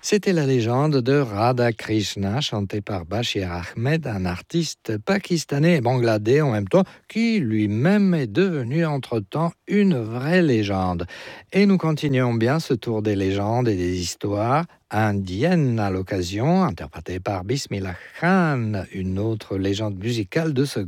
C'était la légende de Radha Krishna, chantée par Bashir Ahmed, un artiste pakistanais et bangladais en même temps, qui lui-même est devenu entre-temps une vraie légende. Et nous continuons bien ce tour des légendes et des histoires indiennes à l'occasion, interprétée par Bismillah Khan, une autre légende musicale de ce